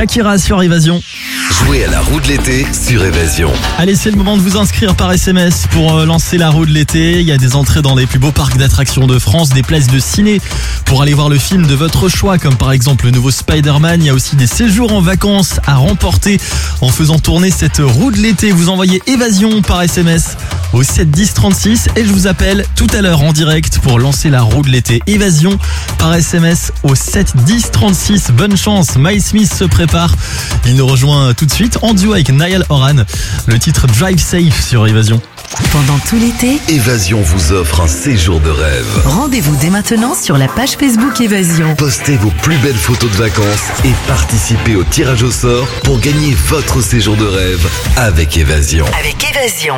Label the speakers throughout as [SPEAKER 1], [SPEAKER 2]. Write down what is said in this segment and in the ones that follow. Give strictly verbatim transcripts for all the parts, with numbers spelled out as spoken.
[SPEAKER 1] Shakira sur Évasion.
[SPEAKER 2] Jouez à la roue de l'été sur Évasion.
[SPEAKER 1] Allez, c'est le moment de vous inscrire par S M S pour euh, lancer la roue de l'été. Il y a des entrées dans les plus beaux parcs d'attractions de France, des places de ciné pour aller voir le film de votre choix, comme par exemple le nouveau Spider-Man. Il y a aussi des séjours en vacances à remporter en faisant tourner cette roue de l'été. Vous envoyez Évasion par S M S au sept dix trente-six et je vous appelle tout à l'heure en direct pour lancer la roue de l'été. Évasion par S M S au sept dix trente-six. Bonne chance, Miles Smith se prépare. Il nous rejoint tout de suite en duo avec Niall Horan. Le titre Drive Safe sur Évasion.
[SPEAKER 3] Pendant tout l'été,
[SPEAKER 2] Évasion vous offre un séjour de rêve.
[SPEAKER 3] rendez-vous dès maintenant sur la page Facebook Évasion.
[SPEAKER 2] Postez vos plus belles photos de vacances et participez au tirage au sort pour gagner votre séjour de rêve avec Évasion.
[SPEAKER 3] Avec Évasion.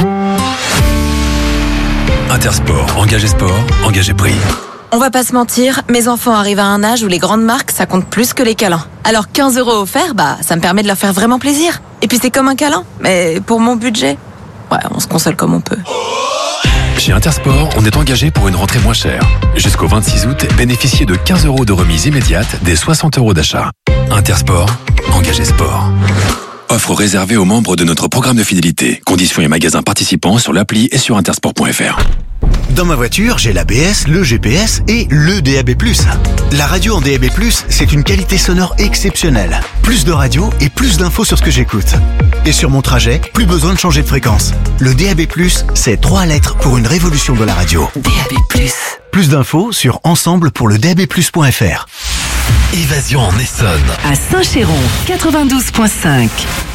[SPEAKER 4] Intersport, engagé sport, engagé prix.
[SPEAKER 5] On va pas se mentir, mes enfants arrivent à un âge où les grandes marques, ça compte plus que les câlins. Alors quinze euros offerts, bah, ça me permet de leur faire vraiment plaisir. Et puis c'est comme un câlin, mais pour mon budget, ouais, on se console comme on peut.
[SPEAKER 4] Chez Intersport, on est engagé pour une rentrée moins chère. Jusqu'au vingt-six août, bénéficiez de quinze euros de remise immédiate des soixante euros d'achat. Intersport, engagé sport. Offre réservée aux membres de notre programme de fidélité. Conditions et magasins participants sur l'appli et sur intersport point f r.
[SPEAKER 6] Dans ma voiture, j'ai l'A B S, le G P S et le D A B plus. La radio en D A B plus, c'est une qualité sonore exceptionnelle. Plus de radio et plus d'infos sur ce que j'écoute. Et sur mon trajet, plus besoin de changer de fréquence. Le D A B plus, c'est trois lettres pour une révolution de la radio.
[SPEAKER 3] D A B plus.
[SPEAKER 6] Plus d'infos sur ensemble pour le D A B plus point f r.
[SPEAKER 2] Évasion en Essonne.
[SPEAKER 3] À Saint-Chéron, quatre-vingt-douze virgule cinq.